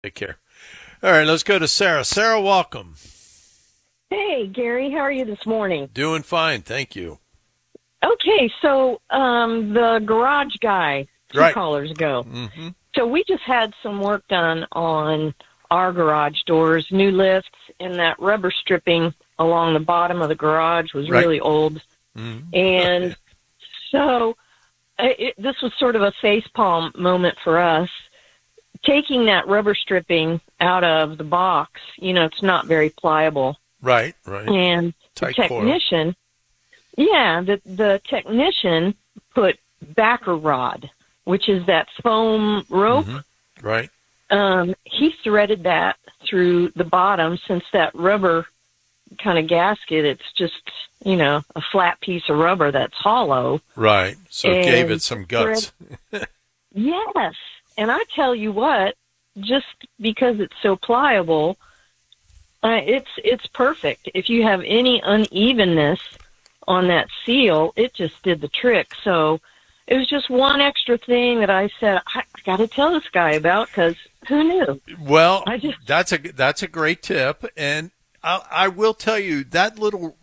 Take care. All right, let's go to Sarah. Sarah, welcome. Hey, Gary, how are you this morning? Doing fine, thank you. Okay, so the garage guy, two Right. callers ago. Mm-hmm. So we just had some work done on our garage doors, new lifts, and that rubber stripping along the bottom of the garage was Right. really old. Mm-hmm. And so this was sort of a facepalm moment for us. Taking that rubber stripping out of the box, it's not very pliable. Right. And the Tight coil. technician, the technician put backer rod, which is that foam rope. Mm-hmm. Right. He threaded that through the bottom. Since that rubber kind of gasket, it's just, a flat piece of rubber that's hollow. Right. So it gave And it some guts. Yes. And I tell you what, just because it's so pliable, it's perfect. If you have any unevenness on that seal, it just did the trick. So it was just one extra thing that I said, I got to tell this guy about, because who knew? Well, that's a great tip, and I will tell you that little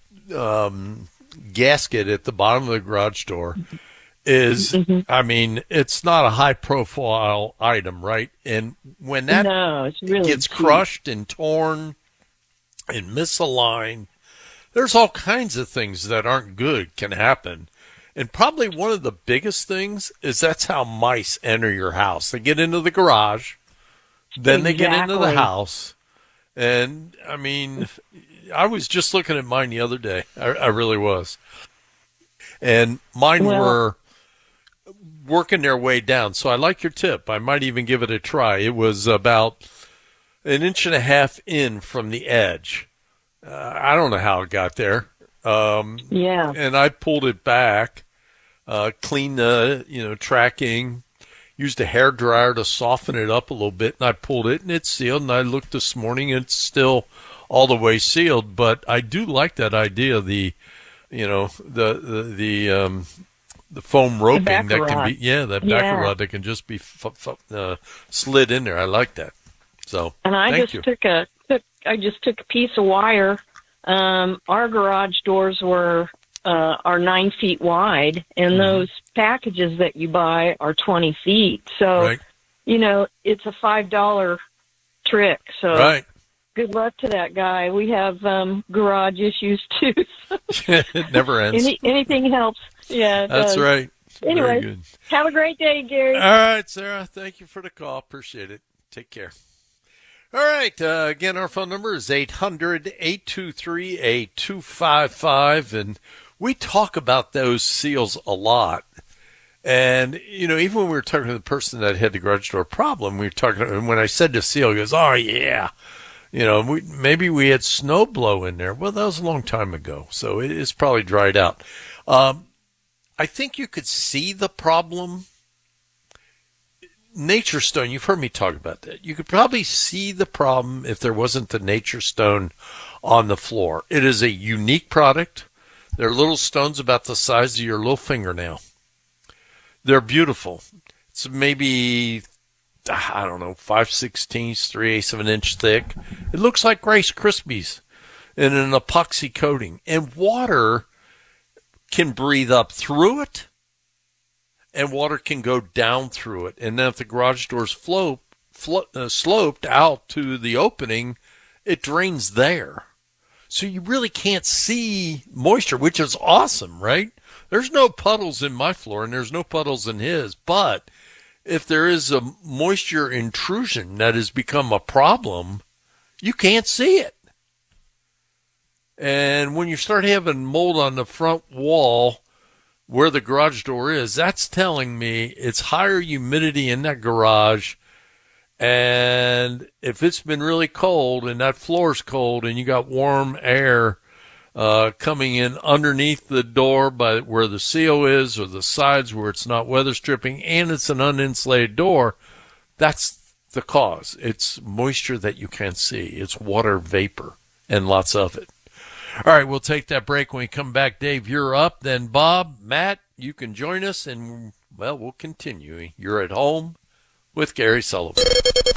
gasket at the bottom of the garage door is, I mean, it's not a high profile item, right? And when that it's really gets cheap. crushed and torn and misaligned, there's all kinds of things that aren't good can happen. And probably one of the biggest things is that's how mice enter your house. They get into the garage, then they get into the Exactly. house. And I mean, I was just looking at mine the other day. I really was. And mine were working their way down. So I like your tip. I might even give it a try. It was about an inch and a half in from the edge. I don't know how it got there. And I pulled it back, cleaned the, tracking, used a hair dryer to soften it up a little bit, and I pulled it, and it's sealed. And I looked this morning, and it's still all the way sealed. But I do like that idea, the foam roping that can be, that backer rod that can just be slid in there. I like that. So, and I thank just you. took a piece of wire. Our garage doors are 9 feet wide, and those packages that you buy are 20 feet. So, it's a $5 trick. So, good luck to that guy. We have garage issues too. It never ends. Anything helps. Yeah, that's does. right. Anyway, Very good. Have a great day, Gary. All right, Sarah. Thank you for the call. Appreciate it. Take care. All right. Again, our phone number is 800-823-8255. And we talk about those seals a lot. And, even when we were talking to the person that had the garage door problem, we were talking, and when I said the seal, he goes, oh, yeah. Maybe we had snow blow in there. Well, that was a long time ago. So it's probably dried out. I think you could see the problem. Nature Stone, you've heard me talk about that. You could probably see the problem if there wasn't the Nature Stone on the floor. It is a unique product. They're little stones about the size of your little fingernail. They're beautiful. It's maybe, 5/16, 3/8 of an inch thick. It looks like Rice Krispies in an epoxy coating. And water can breathe up through it, and water can go down through it. And then if the garage door's sloped out to the opening, it drains there. So you really can't see moisture, which is awesome, right? There's no puddles in my floor, and there's no puddles in his. But if there is a moisture intrusion that has become a problem, you can't see it. And when you start having mold on the front wall where the garage door is, that's telling me it's higher humidity in that garage. And if it's been really cold and that floor's cold and you got warm air coming in underneath the door by where the seal is, or the sides where it's not weather stripping, and it's an uninsulated door, that's the cause. It's moisture that you can't see. It's water vapor, and lots of it. All right, we'll take that break. When we come back, Dave, you're up. Then Bob, Matt, you can join us, and, we'll continue. You're at home with Gary Sullivan.